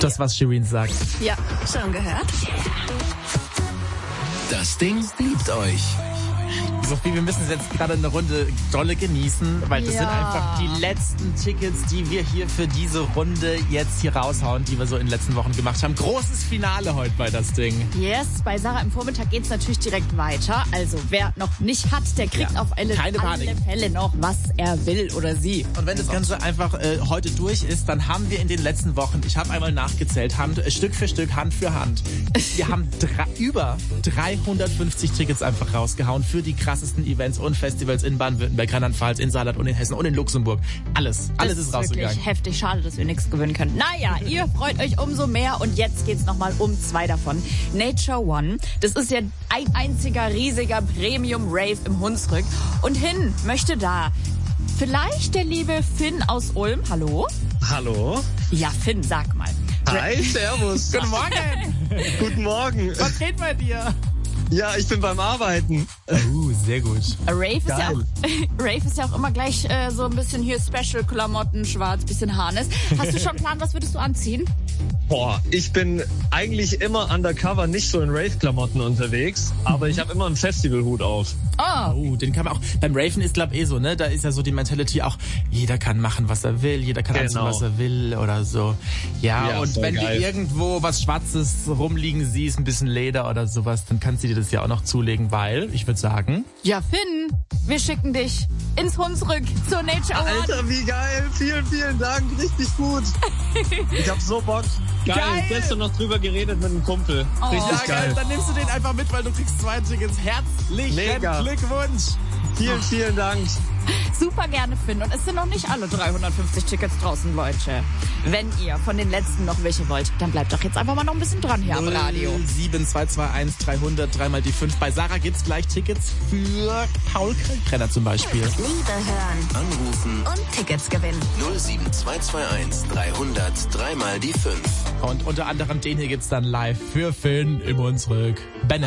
Das, was Shirin sagt. Ja, schon gehört? Das Ding liebt euch. Sophie, wir müssen es jetzt gerade eine Runde dolle genießen, weil das sind einfach die letzten Tickets, die wir hier für diese Runde jetzt hier raushauen, die wir so in den letzten Wochen gemacht haben. Großes Finale heute bei das Ding. Yes, bei Sarah im Vormittag geht's natürlich direkt weiter. Also wer noch nicht hat, der kriegt auf alle Fälle noch, was er will oder sie. Und wenn das Ganze einfach heute durch ist, dann haben wir in den letzten Wochen, ich habe einmal nachgezählt, Stück für Stück, Hand für Hand, wir haben über 350 Tickets einfach rausgehauen für die krassesten Events und Festivals in Baden-Württemberg, Rheinland-Pfalz, in Saarland und in Hessen und in Luxemburg. Alles ist rausgegangen. Wirklich heftig. Schade, dass wir nichts gewinnen können. Naja, ihr freut euch umso mehr und jetzt geht's nochmal um 2 davon. Nature One, das ist ja ein einziger riesiger Premium-Rave im Hunsrück und hin möchte da vielleicht der liebe Finn aus Ulm. Hallo? Hallo? Ja, Finn, sag mal. Hi, servus. Guten Morgen. Guten Morgen. Was geht bei dir? Ja, ich bin beim Arbeiten. Sehr gut. Rave ist ja auch immer gleich so ein bisschen hier Special-Klamotten, schwarz, bisschen Harness. Hast du schon einen Plan, was würdest du anziehen? Boah, ich bin eigentlich immer undercover, nicht so in Rave-Klamotten unterwegs, aber ich habe immer einen Festivalhut auf. Oh, den kann man auch. Beim Raven ist, glaube ich, so, ne? Da ist ja so die Mentality auch, jeder kann machen, was er will, jeder kann anziehen, was er will oder so. Ja, und wenn du irgendwo was Schwarzes rumliegen siehst, ein bisschen Leder oder sowas, dann kannst du dir das ja auch noch zulegen, weil, ich würde sagen... Ja, Finn, wir schicken dich ins Hunsrück zur Nature One. Alter, wie geil. Vielen, vielen Dank. Richtig gut. Ich hab so Bock. Geil. Gestern noch drüber geredet mit einem Kumpel. Richtig geil. Dann nimmst du den einfach mit, weil du kriegst 2 Tickets. Herzlichen Glückwunsch. Vielen, vielen Dank. Super gerne, Finn. Und es sind noch nicht alle 350 Tickets draußen, Leute. Wenn ihr von den letzten noch welche wollt, dann bleibt doch jetzt einfach mal noch ein bisschen dran hier am Radio. 7221 300, 3 mal die 5. Bei Sarah gibt's gleich Tickets für Paul Kalkbrenner zum Beispiel. Liebe hören, Anrufen und Tickets gewinnen. 07221 300, 3 mal die 5. Und unter anderem den hier gibt's dann live für Finn im Hunsrück. Bennett.